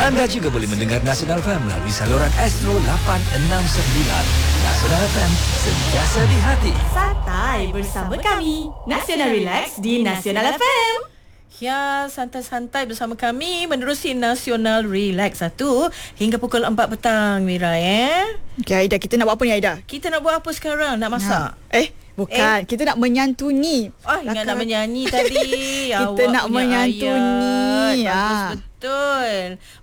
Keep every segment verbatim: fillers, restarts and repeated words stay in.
Anda juga boleh mendengar Nasional F M melalui saluran Astro lapan enam sembilan. Nasional F M, sentiasa di hati. Santai bersama kami, Nasional Relax di Nasional F M. Ya, santai-santai bersama kami menerusi Nasional Relax satu hingga pukul empat petang, Mira, eh. Okay, Aida, kita nak buat apa ni, Aida? Kita nak buat apa sekarang? Nak masak? Nah. Eh, bukan. Eh? Kita nak menyantuni. Oh, ingat nak menyanyi tadi. Kita Awak nak menyantuni. Ayat. Bagus, betul.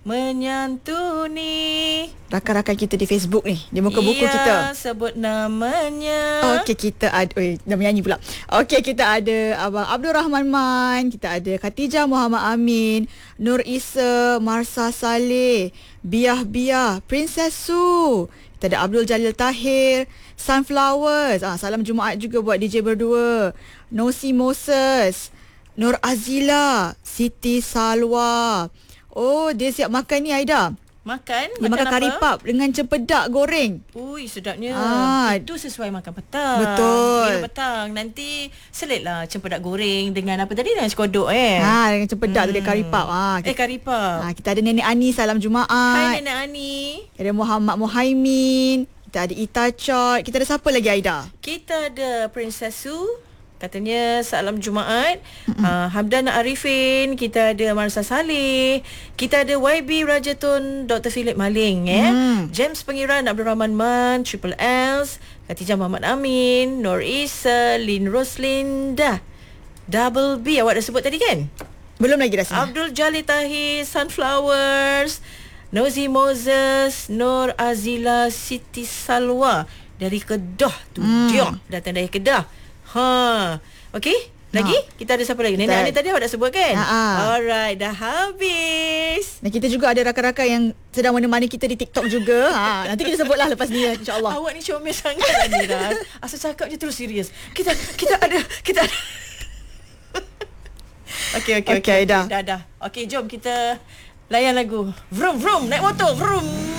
Menyantuni. Rakan-rakan kita di Facebook ni, di muka buku ya, kita. Sebut namanya. Okey, kita ada, oi, dah menyanyi pula. Okey, kita ada Abang Abdul Rahman Man, kita ada Khatijah Muhammad Amin, Nur Isa, Marsa Saleh, Biah Biah, Princess Su. Kita ada Abdul Jalil Tahir, Sunflowers. Ah, salam Jumaat juga buat D J berdua. Nosi Moses, Nur Azila, Siti Salwa. Oh, dia siap makan ni, Aida. Makan? Dia makan, makan kari pap dengan cempedak goreng. Ui, sedapnya. Ah, itu sesuai makan petang. Betul. Bila petang nanti selitlah cempedak goreng dengan apa tadi, dengan kodok eh. Ha, dengan cempedak hmm. tu dia kari pap. Ha, kita, eh kari pap. Ha, kita ada Nenek Ani, salam Jumaat. Hai Nenek Ani. Ada Muhammad Muhaimin. Kita ada Ita Chot. Kita ada siapa lagi, Aida? Kita ada Princess Su. Katanya salam Jumaat. uh, Hamdan Arifin. Kita ada Marsa Saleh. Kita ada Y B Rajatun, Doktor Philip Maling, eh? mm. James Pengiran, Abdul Rahman Man, Triple L's, Khatijah Muhammad Amin, Nur Isa, Lin Roslinda, Double B. Awak dah sebut tadi kan? Belum lagi rasanya. Abdul Jalil Tahir, Sunflowers, Nozi Moses, Nur Azila, Siti Salwa. Dari Kedah tu. mm. Dia datang dari Kedah. Ha. Okey, lagi ha. Kita ada siapa lagi? Nenek Ani tadi awak dah sebut kan? Ha. Alright, dah habis. Dan kita juga ada rakan-rakan yang sedang menemani kita di TikTok juga. Ha, nanti kita sebutlah lepas ni, insya-Allah. Awak ni comel sangat, Amira. Asal cakap je terus serius. Kita kita ada kita ada. Okey okey okey. Okay, dah. Dah dah. Okey, jom kita layan lagu. Vroom vroom, naik motor, vroom.